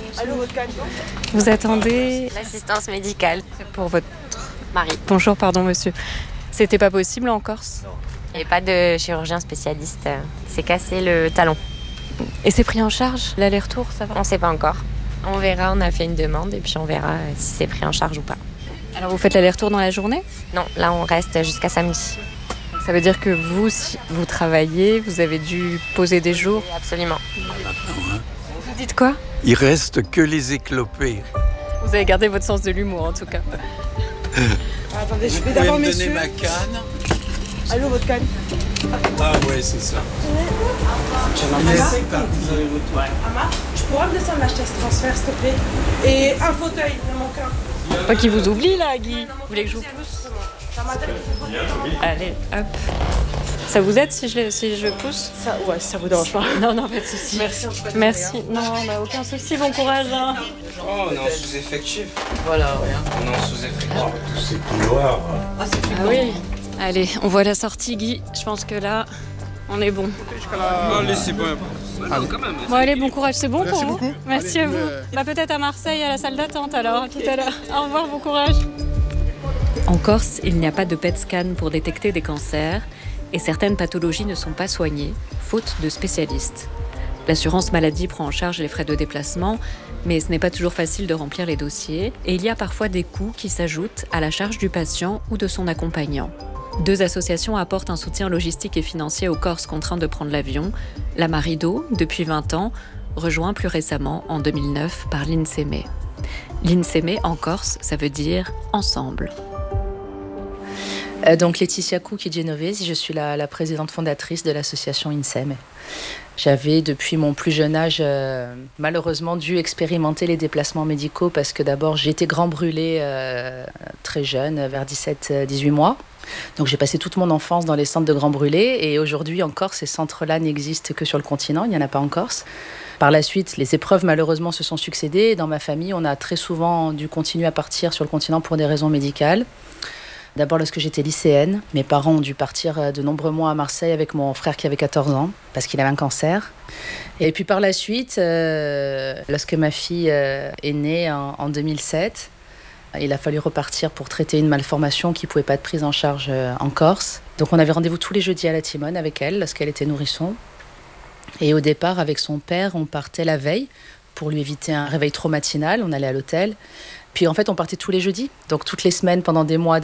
Allô, votre canne. Vous attendez L'assistance médicale. pour votre Marie. Bonjour, pardon monsieur. C'était pas possible en Corse? Il n'y a pas de chirurgien spécialiste. Il s'est cassé le talon. Et c'est pris en charge? L'aller-retour, ça va? On ne sait pas encore. On verra, on a fait une demande et puis on verra si c'est pris en charge ou pas. Alors vous faites l'aller-retour dans la journée? Non, là on reste jusqu'à samedi. Ça veut dire que vous, si vous travaillez, vous avez dû poser des jours? Absolument. Vous dites quoi? Il reste que les éclopés. Vous avez gardé votre sens de l'humour en tout cas. Attendez, je vais Vous pouvez d'abord, me donner messieurs. ma canne? Allô, votre canne. Ah ouais, c'est ça. Je pourrais me descendre l'acheter ce transfert, s'il te plaît. Et un fauteuil, il en manque un. Pas qu'il vous oublie là, Guy. Vous voulez que je vous... Ça m'a donné. Allez, hop. Ça vous aide si je pousse? Ça, ouais, ça vous dérange pas. Non, pas de souci. Merci en tout cas. Merci. Non, aucun souci, bon courage. Hein. Oh, on est en sous-effectif. Voilà, ouais. On est en sous-effectif. Tous ces couloirs. Ah oui. Allez, on voit la sortie, Guy. Je pense que là, on est bon. Allez, c'est bon. Allez, quand même. Bon, allez, bon courage, c'est bon Merci pour vous? beaucoup. Merci à vous. Peut-être à Marseille, à la salle d'attente alors, à tout à l'heure. Au revoir, bon courage. En Corse, il n'y a pas de PET scan pour détecter des cancers et certaines pathologies ne sont pas soignées, faute de spécialistes. L'assurance maladie prend en charge les frais de déplacement, mais ce n'est pas toujours facile de remplir les dossiers et il y a parfois des coûts qui s'ajoutent à la charge du patient ou de son accompagnant. 2 associations apportent un soutien logistique et financier aux Corses contraints de prendre l'avion. La Marido, depuis 20 ans, rejoint plus récemment, en 2009, par l'INSEME. L'INSEME, en Corse, ça veut dire « ensemble ». Donc Laetitia Cucchi Genovesi, je suis la présidente fondatrice de l'association INSEME. J'avais depuis mon plus jeune âge malheureusement dû expérimenter les déplacements médicaux parce que d'abord j'ai été grand brûlée très jeune, vers 17-18 mois. Donc j'ai passé toute mon enfance dans les centres de grand brûlés et aujourd'hui en Corse, ces centres-là n'existent que sur le continent, il n'y en a pas en Corse. Par la suite, les épreuves malheureusement se sont succédées. Dans ma famille, on a très souvent dû continuer à partir sur le continent pour des raisons médicales. D'abord, lorsque j'étais lycéenne, mes parents ont dû partir de nombreux mois à Marseille avec mon frère qui avait 14 ans, parce qu'il avait un cancer. Et puis par la suite, lorsque ma fille est née en 2007, il a fallu repartir pour traiter une malformation qui ne pouvait pas être prise en charge en Corse. Donc on avait rendez-vous tous les jeudis à la Timone avec elle, lorsqu'elle était nourrisson. Et au départ, avec son père, on partait la veille pour lui éviter un réveil trop matinal. On allait à l'hôtel. Puis en fait, on partait tous les jeudis. Donc toutes les semaines, pendant des mois.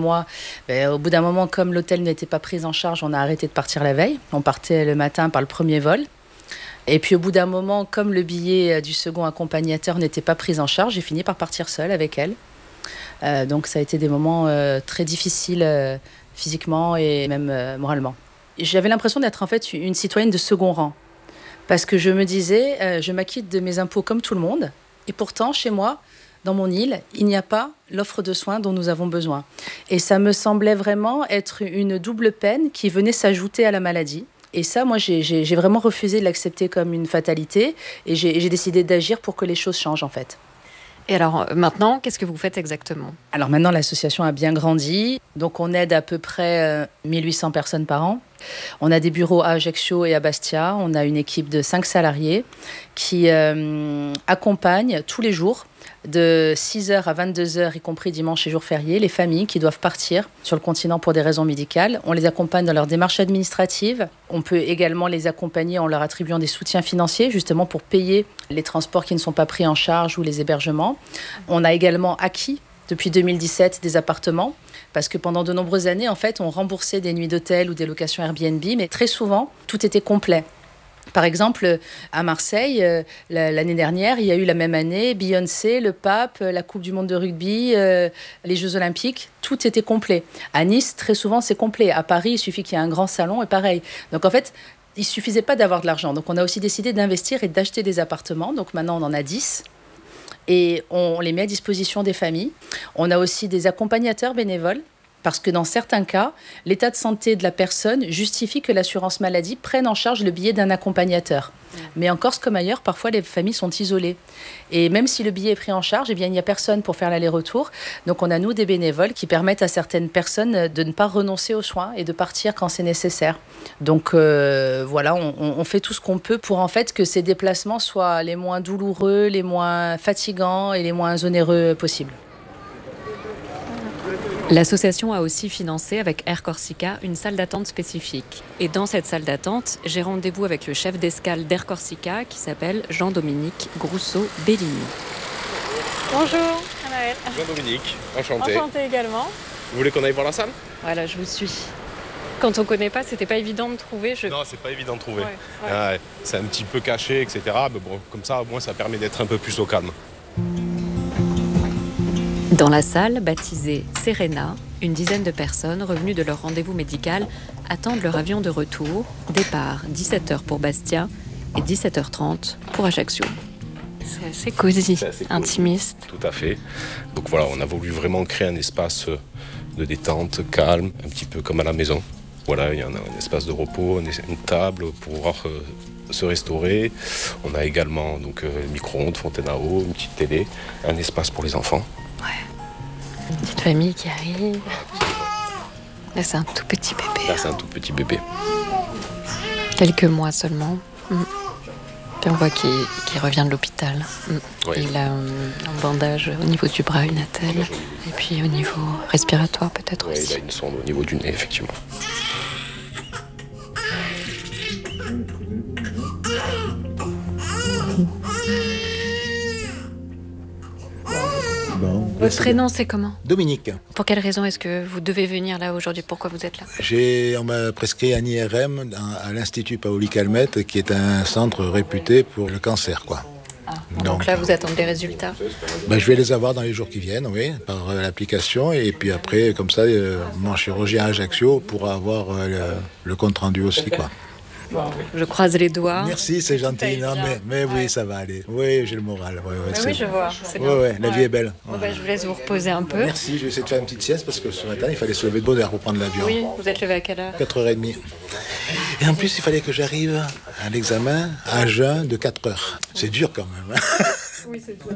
Au bout d'un moment, comme l'hôtel n'était pas pris en charge, on a arrêté de partir la veille. On partait le matin par le premier vol. Et puis au bout d'un moment, comme le billet du second accompagnateur n'était pas pris en charge, j'ai fini par partir seule avec elle. Donc ça a été des moments très difficiles physiquement et même moralement. J'avais l'impression d'être en fait une citoyenne de second rang. Parce que je me disais, je m'acquitte de mes impôts comme tout le monde. Et pourtant, chez moi, dans mon île, il n'y a pas l'offre de soins dont nous avons besoin. Et ça me semblait vraiment être une double peine qui venait s'ajouter à la maladie. Et ça, moi, j'ai vraiment refusé de l'accepter comme une fatalité. Et j'ai décidé d'agir pour que les choses changent, en fait. Et alors maintenant, qu'est-ce que vous faites exactement? Alors maintenant, l'association a bien grandi. Donc on aide à peu près 1800 personnes par an. On a des bureaux à Ajaccio et à Bastia. On a une équipe de 5 salariés qui accompagnent tous les jours de 6h à 22h, y compris dimanche et jours fériés, les familles qui doivent partir sur le continent pour des raisons médicales. On les accompagne dans leur démarche administrative. On peut également les accompagner en leur attribuant des soutiens financiers, justement pour payer les transports qui ne sont pas pris en charge ou les hébergements. On a également acquis, depuis 2017, des appartements, parce que pendant de nombreuses années, en fait, on remboursait des nuits d'hôtel ou des locations Airbnb, mais très souvent, tout était complet. Par exemple, à Marseille, l'année dernière, il y a eu la même année Beyoncé, le pape, la Coupe du monde de rugby, les Jeux olympiques, tout était complet. À Nice, très souvent, c'est complet. À Paris, il suffit qu'il y ait un grand salon et pareil. Donc en fait, il ne suffisait pas d'avoir de l'argent. Donc on a aussi décidé d'investir et d'acheter des appartements. Donc maintenant, on en a 10. Et on les met à disposition des familles. On a aussi des accompagnateurs bénévoles Parce que dans certains cas, l'état de santé de la personne justifie que l'assurance maladie prenne en charge le billet d'un accompagnateur. Mais en Corse comme ailleurs, parfois les familles sont isolées. Et même si le billet est pris en charge, eh bien, il n'y a personne pour faire l'aller-retour. Donc on a, nous, des bénévoles qui permettent à certaines personnes de ne pas renoncer aux soins et de partir quand c'est nécessaire. Donc voilà, on fait tout ce qu'on peut pour en fait que ces déplacements soient les moins douloureux, les moins fatigants et les moins onéreux possibles. L'association a aussi financé avec Air Corsica une salle d'attente spécifique. Et dans cette salle d'attente, j'ai rendez-vous avec le chef d'escale d'Air Corsica qui s'appelle Jean-Dominique Grousseau-Bellini. Bonjour, Anaël. Jean-Dominique, enchanté. Enchanté également. Vous voulez qu'on aille voir la salle? Voilà, je vous suis. Quand on ne connaît pas, c'était pas évident de trouver. Non, c'est pas évident de trouver. Ouais. Ouais, c'est un petit peu caché, etc. Mais bon, comme ça, au moins, ça permet d'être un peu plus au calme. Dans la salle, baptisée Serena, une dizaine de personnes revenues de leur rendez-vous médical attendent leur avion de retour. Départ 17h pour Bastia et 17h30 pour Ajaccio. C'est assez cosy, intimiste. Tout à fait. Donc voilà, on a voulu vraiment créer un espace de détente, calme, un petit peu comme à la maison. Voilà, il y a un espace de repos, une table pour pouvoir se restaurer. On a également donc micro-ondes, fontaine à eau, une petite télé, un espace pour les enfants. Ouais. Une petite famille qui arrive. Là, c'est un tout petit bébé. Là, c'est un tout petit bébé. Quelques mois seulement. Puis on voit qu'il revient de l'hôpital. Oui. Il a un bandage au niveau du bras, une attelle. Et puis au niveau respiratoire peut-être aussi. Il a une sonde au niveau du nez, effectivement. Votre prénom, c'est comment? Dominique. Pour quelle raison est-ce que vous devez venir là aujourd'hui? Pourquoi vous êtes là? On m'a prescrit un IRM à l'Institut Paoli Calmette, qui est un centre réputé pour le cancer, quoi. Ah, donc là, vous attendez les résultats? Je vais les avoir dans les jours qui viennent, oui, par l'application. Et puis après, comme ça, mon chirurgien à Ajaccio pourra avoir le compte-rendu aussi, quoi. Bon, je croise les doigts. Merci, c'est gentil. Non, mais oui, ça va aller. Oui, j'ai le moral. Oui, je vois. C'est bien. Ouais, la vie est belle. Bon, je vous laisse vous reposer un peu. Merci, je vais essayer de faire une petite sieste parce que ce matin, il fallait se lever de bonne heure pour prendre l'avion. Oui, vous êtes levé à quelle heure? 4h30. Et en plus, il fallait que j'arrive à l'examen à jeun de 4 heures. C'est dur quand même. Oui, c'est dur.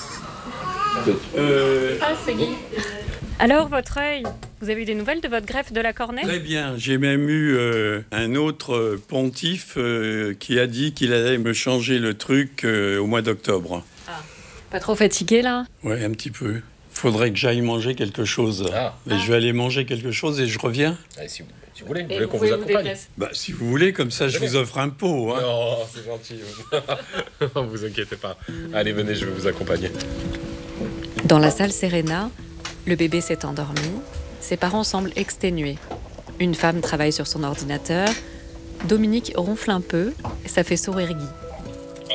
Ah, c'est Guy. Alors, votre œil, vous avez eu des nouvelles de votre greffe de la cornée? Très bien. J'ai même eu un autre pontife qui a dit qu'il allait me changer le truc au mois d'octobre. Ah. Pas trop fatigué, là? Ouais, un petit peu. Faudrait que j'aille manger quelque chose. Mais je vais aller manger quelque chose et je reviens. Si vous voulez, vous voulez qu'on vous accompagne? Si vous voulez, comme ça, je vous offre un pot. Hein. Non, c'est gentil. Ne vous inquiétez pas. Allez, venez, je vais vous accompagner. Dans la salle Serena, le bébé s'est endormi. Ses parents semblent exténués. Une femme travaille sur son ordinateur. Dominique ronfle un peu et ça fait sourire Guy.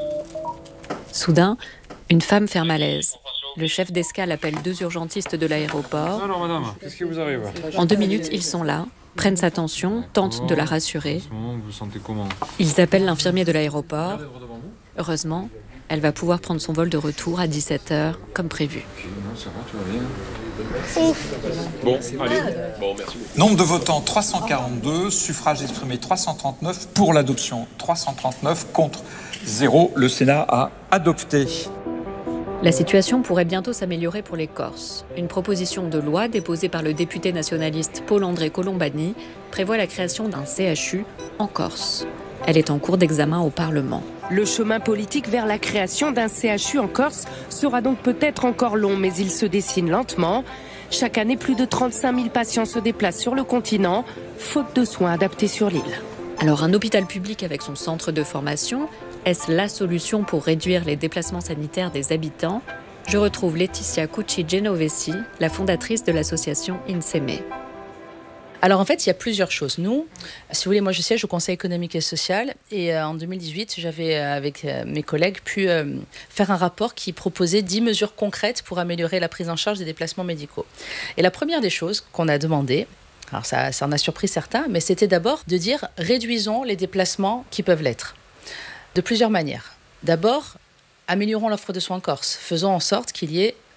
Soudain, une femme fait un malaise. Le chef d'escale appelle 2 urgentistes de l'aéroport. Alors, madame, qu'est-ce qui vous arrive? En 2 minutes, ils sont là, prennent sa tension, tentent de la rassurer. En ce moment, vous vous sentez comment? Ils appellent l'infirmier de l'aéroport. Heureusement, elle va pouvoir prendre son vol de retour à 17h, comme prévu. Non, ça va, tout va bien. Bon, allez. Bon, merci beaucoup. Nombre de votants 342, suffrages exprimés 339, pour l'adoption 339, contre 0. Le Sénat a adopté. La situation pourrait bientôt s'améliorer pour les Corses. Une proposition de loi déposée par le député nationaliste Paul-André Colombani prévoit la création d'un CHU en Corse. Elle est en cours d'examen au Parlement. Le chemin politique vers la création d'un CHU en Corse sera donc peut-être encore long, mais il se dessine lentement. Chaque année, plus de 35 000 patients se déplacent sur le continent, faute de soins adaptés sur l'île. Alors un hôpital public avec son centre de formation, est-ce la solution pour réduire les déplacements sanitaires des habitants? Je retrouve Laetitia Cucci-Genovesi, la fondatrice de l'association INSEME. Alors en fait, il y a plusieurs choses. Nous, si vous voulez, moi je siège au Conseil économique et social et en 2018, j'avais avec mes collègues pu faire un rapport qui proposait 10 mesures concrètes pour améliorer la prise en charge des déplacements médicaux. Et la première des choses qu'on a demandé, alors ça en a surpris certains, mais c'était d'abord de dire réduisons les déplacements qui peuvent l'être. De plusieurs manières. D'abord, améliorons l'offre de soins en Corse. Faisons en sorte qu'il y ait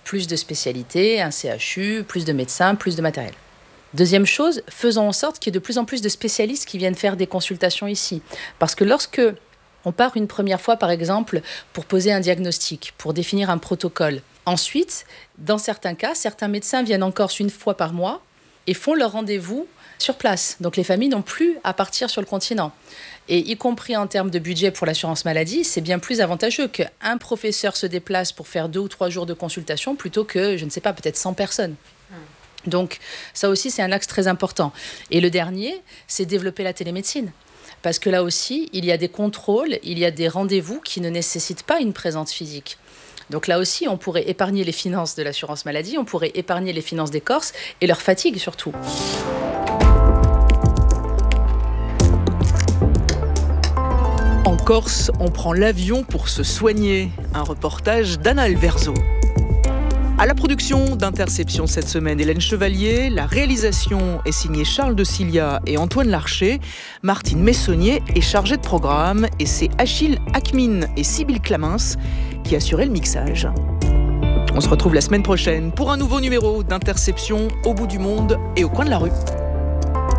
plus de spécialités, un CHU, plus de médecins, plus de matériel. Deuxième chose, faisons en sorte qu'il y ait de plus en plus de spécialistes qui viennent faire des consultations ici. Parce que lorsque on part une première fois, par exemple, pour poser un diagnostic, pour définir un protocole, ensuite, dans certains cas, certains médecins viennent en Corse une fois par mois et font leur rendez-vous sur place. Donc les familles n'ont plus à partir sur le continent. Et y compris en termes de budget pour l'assurance maladie, c'est bien plus avantageux qu'un professeur se déplace pour faire 2 ou 3 jours de consultation plutôt que, je ne sais pas, peut-être 100 personnes. Donc ça aussi, c'est un axe très important. Et le dernier, c'est développer la télémédecine. Parce que là aussi, il y a des contrôles, il y a des rendez-vous qui ne nécessitent pas une présence physique. Donc là aussi, on pourrait épargner les finances de l'assurance maladie, on pourrait épargner les finances des Corses et leur fatigue surtout. En Corse, on prend l'avion pour se soigner. Un reportage d'Anna Alverzo. À la production d'Interception cette semaine, Hélène Chevalier. La réalisation est signée Charles de Cilia et Antoine Larcher. Martine Messonnier est chargée de programme et c'est Achille Akmin et Sybille Clamens qui assuraient le mixage. On se retrouve la semaine prochaine pour un nouveau numéro d'Interception au bout du monde et au coin de la rue.